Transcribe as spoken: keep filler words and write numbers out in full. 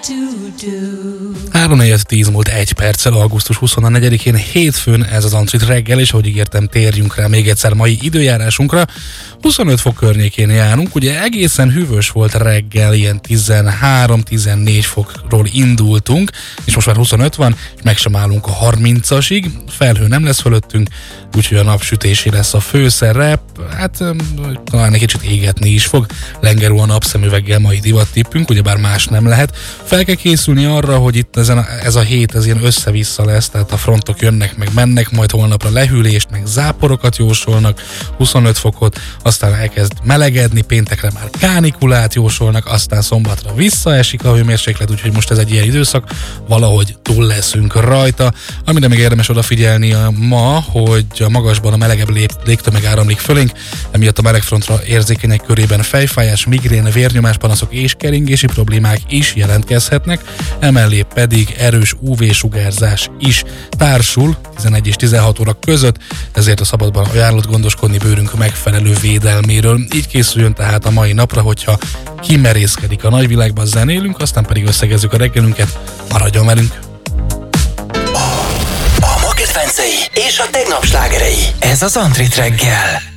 három negyven tíz múlt egy perccel, augusztus huszonnegyedikén hétfőn ez az Antrit reggel, és ahogy ígértem, térjünk rá még egyszer mai időjárásunkra. huszonöt fok környékén járunk, ugye egészen hűvös volt reggel, ilyen tizenhárom-tizennégy fokról indultunk, és most már huszonöt van, és meg sem állunk a harmincasig, felhő nem lesz fölöttünk, úgyhogy a napsütési lesz a főszerep, hát talán egy kicsit égetni is fog, lengerú a napszemüveggel mai divattippünk, ugyebár más nem lehet. Fel kell készülni arra, hogy itt ezen a, ez a hét ez ilyen össze-vissza lesz, tehát a frontok jönnek meg mennek, majd holnapra lehűlést, meg záporokat jósolnak, huszonöt fokot, aztán elkezd melegedni, péntekre már kánikulát jósolnak, aztán szombatra visszaesik a hőmérséklet, úgyhogy most ez egy ilyen időszak, valahogy túl leszünk rajta. Amire még érdemes odafigyelni a ma, hogy a magasban a melegebb lég, légtömeg áramlik fölénk, emiatt a melegfrontra érzékenyek körében fejfájás, migrén, vérnyomáspanaszok és keringési problémák is jelentkezhetnek, emellé pedig erős ú vé-sugárzás is társul tizenegy és tizenhat óra között, ezért a szabadban ajánlott gondoskodni bőrünk megfelelő védelméről. Így készüljön tehát a mai napra, hogyha kimerészkedik a nagyvilágban, zenélünk, aztán pedig összegezzük a reggelünket, maradjon velünk! A ma kedvencei és a tegnap slágerei. Ez az Antrit reggel.